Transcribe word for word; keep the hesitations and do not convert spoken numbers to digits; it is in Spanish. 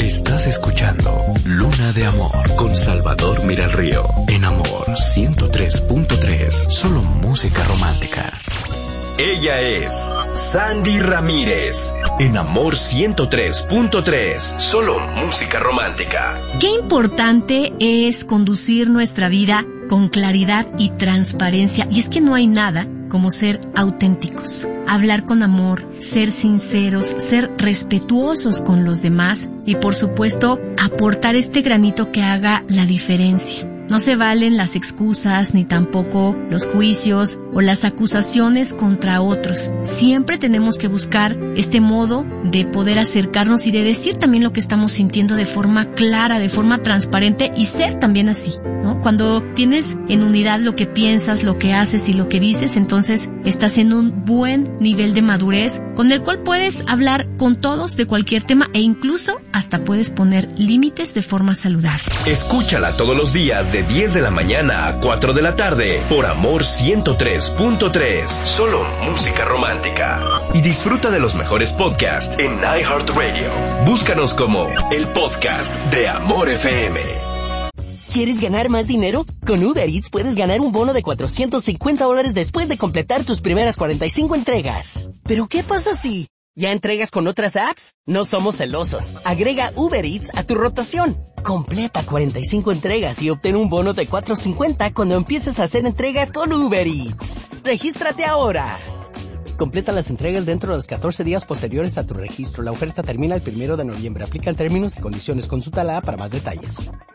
Estás escuchando Luna de Amor con Salvador Miralrío en Amor ciento tres punto tres. Solo música romántica. Ella es Sandy Ramírez en Amor ciento tres punto tres. Solo música romántica. Qué importante es conducir nuestra vida con claridad y transparencia. Y es que no hay nada como ser auténticos, hablar con amor, ser sinceros, ser respetuosos con los demás y, por supuesto, aportar este granito que haga la diferencia. No se valen las excusas ni tampoco los juicios o las acusaciones contra otros. Siempre tenemos que buscar este modo de poder acercarnos y de decir también lo que estamos sintiendo de forma clara, de forma transparente y ser también así, ¿no? Cuando tienes en unidad lo que piensas, lo que haces y lo que dices, entonces estás en un buen nivel de madurez con el cual puedes hablar con todos de cualquier tema e incluso hasta puedes poner límites de forma saludable. Escúchala todos los días de diez de la mañana a cuatro de la tarde por Amor ciento tres punto tres. Solo música romántica. Y disfruta de los mejores podcasts en iHeartRadio. Búscanos como el podcast de Amor F M. ¿Quieres ganar más dinero? Con Uber Eats puedes ganar un bono de cuatrocientos cincuenta dólares después de completar tus primeras cuarenta y cinco entregas. ¿Pero qué pasa si ya entregas con otras apps? No somos celosos. Agrega Uber Eats a tu rotación. Completa cuarenta y cinco entregas y obtén un bono de cuatrocientos cincuenta cuando empieces a hacer entregas con Uber Eats. ¡Regístrate ahora! Completa las entregas dentro de los catorce días posteriores a tu registro. La oferta termina el primero de noviembre. Aplican términos y condiciones. Consulta la app para más detalles.